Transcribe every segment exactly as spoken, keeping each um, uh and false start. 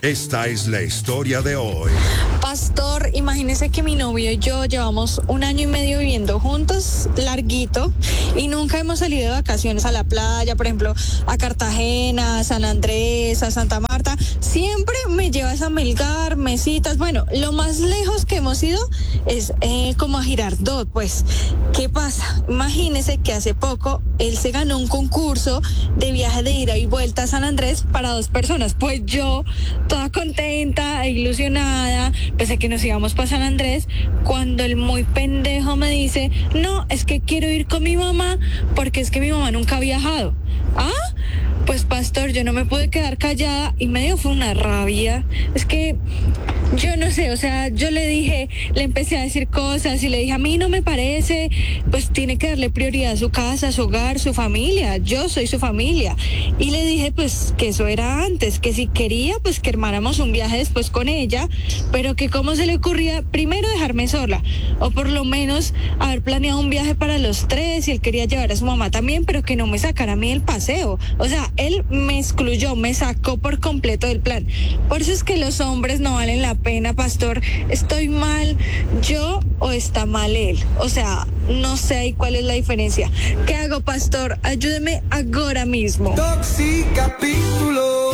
Esta es la historia de hoy. Pastor, imagínese que mi novio y yo llevamos un año y medio viviendo juntos, larguito, y nunca hemos salido de vacaciones a la playa, por ejemplo, a Cartagena, a San Andrés, a Santa Marta. Siempre me llevas a Melgar, Mesitas. Bueno, lo más lejos que hemos ido es eh, como a Girardot, pues. ¿Qué pasa? Imagínese que hace poco él se ganó un concurso de viaje de ida y vuelta a San Andrés para dos personas. Pues yo, toda contenta e ilusionada, pensé que nos íbamos para San Andrés, cuando el muy pendejo me dice, no, es que quiero ir con mi mamá porque es que mi mamá nunca ha viajado. ¿Ah? Pues pastor, yo no me pude quedar callada y me dio fue una rabia. Es que yo no sé, o sea, yo le dije, le empecé a decir cosas y le dije, a mí no me parece, pues tiene que darle prioridad a su casa, a su hogar, su familia. Yo soy su familia. Y le dije, pues, que eso era antes, que si quería, pues que armáramos un viaje después con ella, pero que cómo se le ocurría primero dejarme sola, o por lo menos haber planeado un viaje para los tres, y él quería llevar a su mamá también, pero que no me sacara a mí el paseo. O sea, él me excluyó, me sacó por completo del plan. Por eso es que los hombres no valen la pena, pastor. ¿Estoy mal yo o está mal él? O sea, no sé ahí cuál es la diferencia. ¿Qué hago, pastor? Ayúdeme ahora mismo. Toxicapítulo.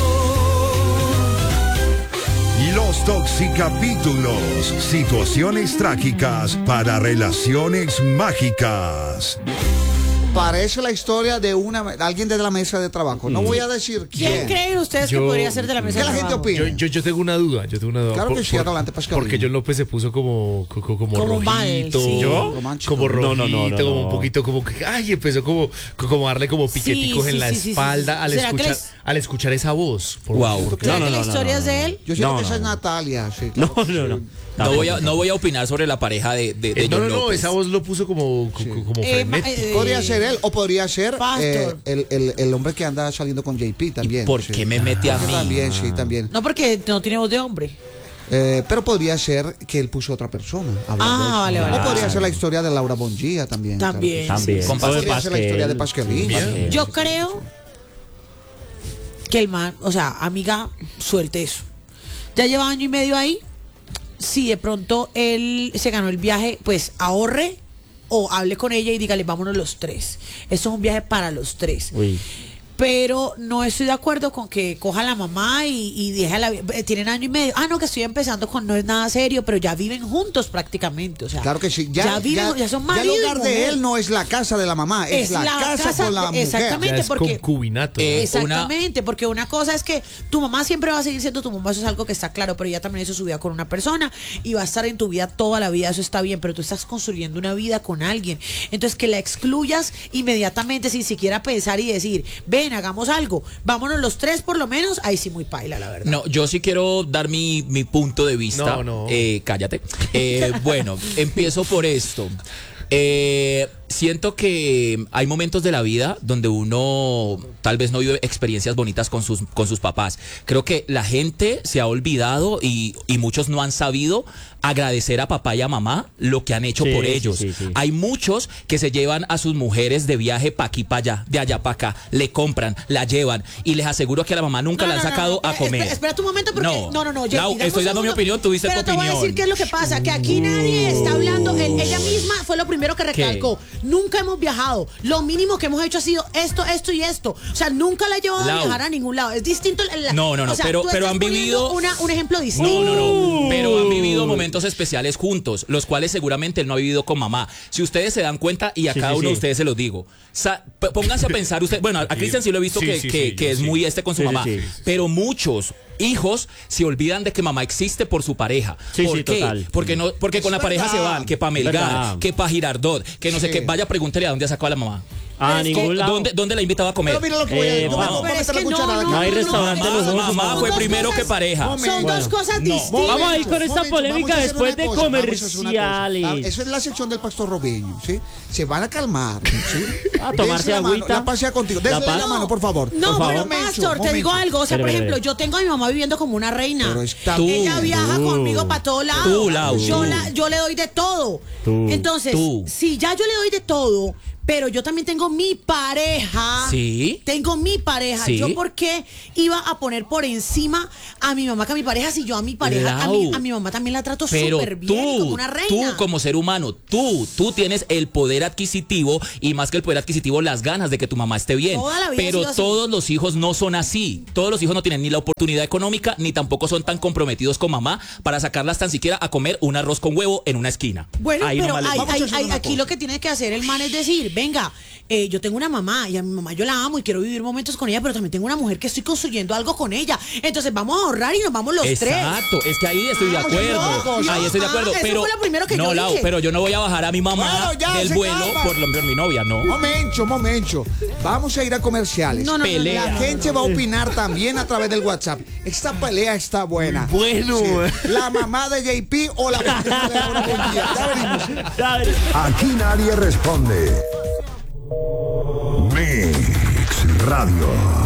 Y los Toxicapítulos, situaciones trágicas para relaciones mágicas. Parece la historia de una alguien de la mesa de trabajo. No voy a decir quién. ¿Quién creen ustedes Yo- que podría ser de la mesa ¿Qué de la gente trabajo? opina? Yo, yo, yo tengo una duda, yo tengo una duda. Claro que sí, adelante, Pascal. Porque John López se puso como, co- co- como, Como mal, rojito. sí. ¿Yo? Romántico. Como rojito, No, no, no, no, como no. un poquito como que, ay, empezó como, como a darle como piqueticos sí, en la sí, sí, sí, espalda sí. al ¿Será que escuchar, les- al escuchar esa voz. Por Wow. favor. ¿Será No, no, que la no, historia no, es no. de él? Yo siento No, que esa no, es no. Natalia. Sí, No, claro. no, no. No voy, a, no voy a opinar sobre la pareja de, de, de Eh, no, John no, no, López. esa voz lo puso como, co- Sí. como Eh, ma- frenético. eh, Podría ser él o podría ser Pastor. eh, el, el, el hombre que anda saliendo con J P también. ¿Por sí. qué me mete a Ese mí? También, sí, también. No, porque no tiene voz de hombre. Eh, pero podría ser que él puso a otra persona. a hablar Ah, de eso. vale, vale. O podría ser la historia de Laura Bongia también. También. claro que sí. También. Con Eso de Podría ser la historia de Pasquelín. Bien. Yo creo que el man, o sea, amiga, suelte eso. Ya lleva año y medio ahí. Si de pronto él se ganó el viaje, pues ahorre o hable con ella y dígale, vámonos los tres. Esto es un viaje para los tres. Uy. Pero no estoy de acuerdo con que coja a la mamá y, y deje a la... eh, Tienen año y medio. Ah, no, que estoy empezando con no es nada serio, pero ya viven juntos prácticamente. O sea, Claro que sí. Ya, ya viven, ya, son marido ya el y hogar mujer. de él no es la casa de la mamá, es, la, casa, con la mujer. exactamente. Ya es porque- concubinato. ¿no? Eh, Exactamente, porque una cosa es que tu mamá siempre va a seguir siendo tu mamá, eso es algo que está claro, pero ella también hizo su vida con una persona y va a estar en tu vida toda la vida, eso está bien, pero tú estás construyendo una vida con alguien. Entonces que la excluyas inmediatamente sin siquiera pensar y decir, ven, hagamos algo, vámonos los tres por lo menos, ahí sí muy paila, la verdad. No, yo sí quiero dar mi, mi punto de vista. No, no. Eh, cállate. Eh, bueno, empiezo por esto. Eh, siento que hay momentos de la vida donde uno tal vez no vive experiencias bonitas con sus, con sus papás. Creo que la gente se ha olvidado y, y muchos no han sabido agradecer a papá y a mamá lo que han hecho Sí, por sí, ellos. sí, sí. Hay muchos que se llevan a sus mujeres de viaje pa' aquí, pa' allá, de allá pa' acá, le compran, la llevan y les aseguro que a la mamá nunca No, la han no, no, sacado no, a eh, comer. Espera, espera un momento porque No. no, no, no. Lau, dame estoy un dando mi segundo. opinión, tú diste Pero tu te voy a opinión. decir qué es lo que pasa, que aquí nadie está hablando, el- ella misma fue lo primero que recalcó. Nunca hemos viajado. Lo mínimo que hemos hecho ha sido esto, esto y esto. O sea, nunca la he llevado Lau. a viajar a ningún lado. Es distinto. la- No, no, no, o sea, pero- tú pero estás han poniendo vivido- una- un ejemplo distinto. No, no, no. Pero han vivido momentos especiales juntos, los cuales seguramente él no ha vivido con mamá. Si ustedes se dan cuenta, y a Sí, cada sí, uno de sí. ustedes se los digo, sa- p- pónganse a pensar ustedes. Bueno, a Cristian sí lo he visto Sí, que, sí, que- sí, que yo es sí. muy este con su Sí, sí, mamá. sí. Pero muchos hijos se olvidan de que mamá existe por su pareja. Sí, ¿Por sí, qué? total. Porque no, porque con la pareja se van, que para Melgar, verdad. que para Girardot, que no sé Sí. qué. Vaya, pregúntele a dónde ha sacado a la mamá. A Es que- ningún lado. ¿Dónde, ¿Dónde la invitaba a comer? Pero mira lo que voy a Eh, decir. vamos. Vamos a Pero meter es la que no, cuchara. no, No hay no, restaurante no, lujoso. Mamá Son fue dos primero cosas- que pareja. Son dos cosas No, distintas. Vamos a ir con esta momento, polémica vamos a hacer después una de cosa, vamos a hacer una cosa. comerciales. Ah, Eso es la sección del pastor Robeño, ¿sí? Se van a calmar, ¿sí? A tomarse Dense la mano, agüita. La paz sea contigo. La Dense la, paz. mano, por favor. No, por pero favor. Pastor, te Momento, digo algo. O sea, por Espere, ejemplo, espere. yo tengo a mi mamá viviendo como una reina. Pero está- Tú. Ella viaja Tú. conmigo para todos lados. Tú, Lau, yo, tú. la- yo le doy de todo. Tú. Entonces, Tú. si ya yo le doy de todo, pero yo también tengo mi pareja. Sí. Tengo mi pareja. Sí. ¿Yo por qué iba a poner por encima a mi mamá que a mi pareja si yo a mi pareja, a Lau. mi, a mi mamá también la trato Pero súper bien, tú, como una reina? tú como ser humano, tú, tú tienes el poder adquisitivo y más que el poder adquisitivo, las ganas de que tu mamá esté bien. Toda la vida ha Pero sido así. todos los hijos no son así. Todos los hijos no tienen ni la oportunidad económica, ni tampoco son tan comprometidos con mamá para sacarlas tan siquiera a comer un arroz con huevo en una esquina. Bueno, Ahí pero nomás les hay- va. vamos a hay- hacer hay- una aquí cosa. lo que tiene que hacer el man es decir, venga, eh, yo tengo una mamá y a mi mamá yo la amo y quiero vivir momentos con ella, pero también tengo una mujer que estoy construyendo algo con ella. Entonces vamos a ahorrar y nos vamos los tres. Exacto, es que ahí estoy de Vamos a hacer una acuerdo. cosa. Ahí estoy de Ah, acuerdo. eso pero fue lo primero que no, yo Lau, dije. pero yo no voy a bajar a mi mamá Bueno, ya, del se vuelo calma. por, lo- por mi novia, no. Momento, momento. Vamos a ir a comerciales. No, no, no, no, Pelea. no, La no, gente no. va a opinar también a través del WhatsApp. Esta pelea está buena. Bueno. Sí. La mamá de J P o la mamá de Oro Buendía. Ya venimos. Aquí nadie responde. Mix Radio.